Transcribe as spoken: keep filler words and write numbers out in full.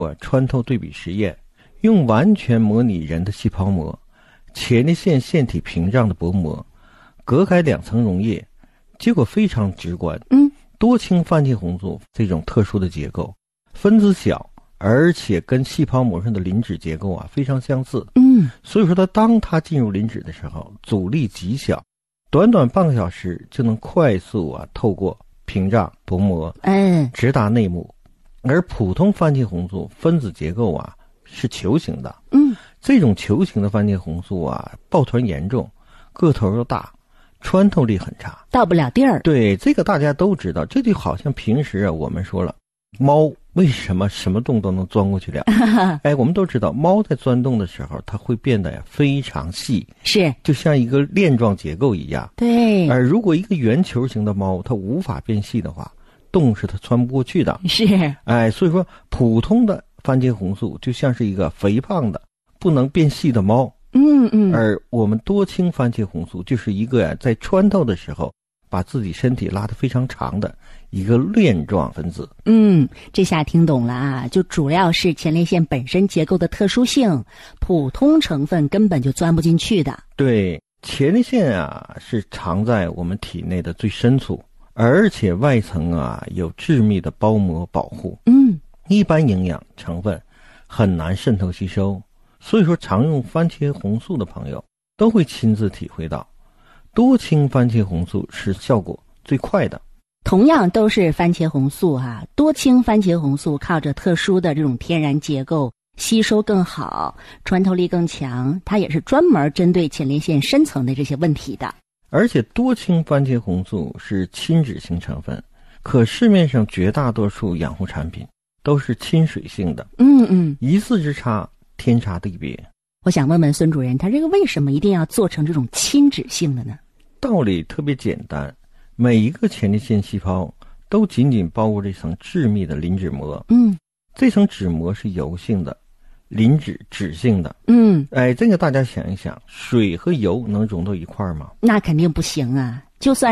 我穿透对比实验，用完全模拟人的细胞膜、前列腺腺体屏障的薄膜，隔开两层溶液，结果非常直观。 嗯， 多氢番茄红素这种特殊的结构，分子小，而且跟细胞膜上的磷脂结构啊非常相似。 嗯， 所以说它当它进入磷脂的时候，阻力极小，短短半个小时就能快速啊透过屏障薄膜， 嗯， 直达内幕。而普通番茄红素分子结构啊是球形的， 嗯， 这种球形的番茄红素啊抱团严重，个头又大，穿透力很差， 到不了地儿。 对，这个大家都知道。这就好像平时啊我们说了，猫为什么什么洞都能钻过去了？哎，我们都知道，猫在钻洞的时候，它会变得呀非常细， 是， 就像一个链状结构一样。 对。 而如果一个圆球形的猫，它无法变细的话，洞是它穿不过去的。 是， 哎，所以说普通的番茄红素就像是一个肥胖的、不能变细的猫。 嗯嗯。 而我们多氢番茄红素就是一个呀，在穿透的时候，把自己身体拉得非常长的一个链状分子。 嗯，这下听懂了啊，就主要是前列腺本身结构的特殊性，普通成分根本就钻不进去的。 对，前列腺啊是藏在我们体内的最深处，而且外层啊有致密的包膜保护。 嗯， 一般营养成分很难渗透吸收，所以说常用番茄红素的朋友都会亲自体会到，多氢番茄红素是效果最快的。 同样都是番茄红素啊，多氢番茄红素靠着特殊的这种天然结构，吸收更好，穿透力更强，它也是专门针对前列腺深层的这些问题的。 而且多氢番茄红素是亲脂性成分，可市面上绝大多数养护产品都是亲水性的。 嗯嗯， 一字之差，天差地别。 我想问问孙主任，他这个为什么一定要做成这种亲脂性的呢？ 道理特别简单，每一个前列腺细胞都紧紧包裹这层致密的磷脂膜。 嗯， 这层脂膜是油性的，磷脂脂性的。 嗯， 哎，这个大家想一想，水和油能融到一块儿吗？ 那肯定不行啊，就算